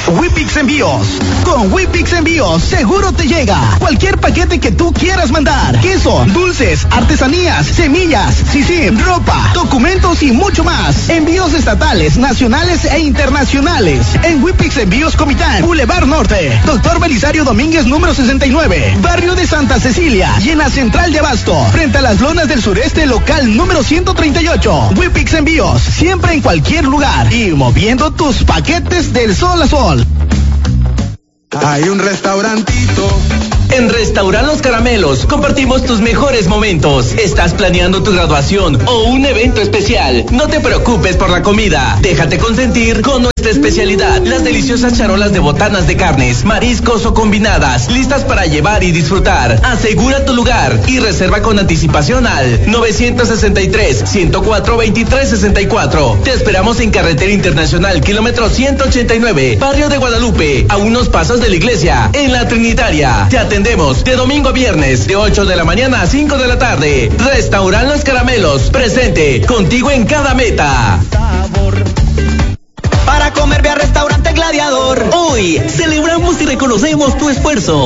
Whippix Envíos. Con Whippix Envíos seguro te llega cualquier paquete que tú quieras mandar. Queso, dulces, artesanías, semillas, sisim, ropa, documentos y mucho más. Envíos estatales, nacionales e internacionales. En Whippix Envíos Comitán, Boulevard Norte, Dr. Belisario Domínguez número 69, Barrio de Santa Cecilia, y en la Central de Abasto, frente a las lonas del sureste, local número 138. Whippix Envíos, siempre en cualquier lugar y moviendo tus paquetes del sol a sol. Hay un restaurantito. En Restaurant Los Caramelos compartimos tus mejores momentos. ¿Estás planeando tu graduación o un evento especial? No te preocupes por la comida. Déjate consentir con nuestra especialidad. Las deliciosas charolas de botanas de carnes, mariscos o combinadas, listas para llevar y disfrutar. Asegura tu lugar y reserva con anticipación al 963-104-2364. Te esperamos en Carretera Internacional, kilómetro 189, Barrio de Guadalupe, a unos pasos de la iglesia, en La Trinitaria. Te atendemos de domingo a viernes, de 8 de la mañana a 5 de la tarde. Restaurant Los Caramelos, presente, contigo en cada meta. Para comer ve a Restaurante Gladiador. Hoy celebramos y reconocemos tu esfuerzo.